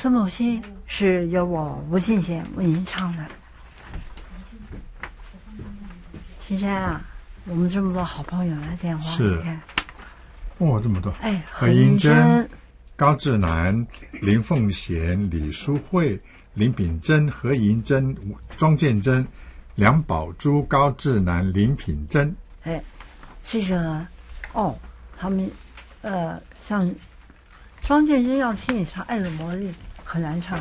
孙母心是由我吴信贤为您唱的。青山啊，我们这么多好朋友来电话， 是，这么多。 何银珍、 高志南、林凤贤、李淑慧、林品珍、何银珍、庄建珍、梁宝珠、高志南、林品珍。 这个他们像庄建珍要听你唱《爱的魔力》很难唱，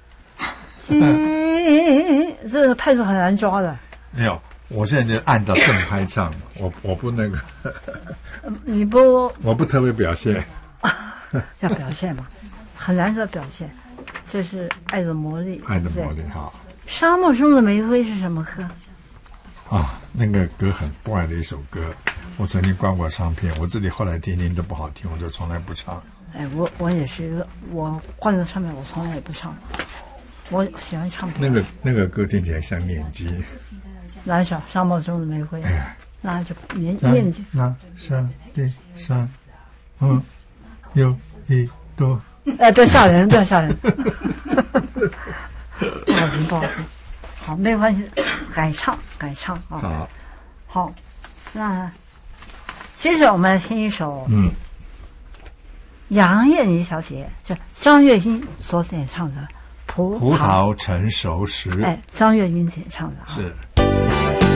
这个拍子很难抓的。 没有，我现在就按照正拍唱，我不那个， 你不， 我不特别表现， 要表现嘛，很难的表现。这是《爱的魔力》， 爱的魔力好。 沙漠中的玫瑰是什么歌？ 那个歌很怪的一首歌，我曾经灌过唱片，我自己后来听听都不好听，我就从来不唱。 我也是一个，我灌的唱片我从来也不唱，我喜欢唱片。 那个歌听起来像念经。 哪首？沙漠中的玫瑰。那就念经。 那山地上，有一朵。 不要吓人，不要吓人。不好听，不好听。好，没关系，改唱啊。好，那接着我们来听一首，杨燕妮小姐，这张月英所演唱的《葡萄成熟时》。 张月英演唱的是。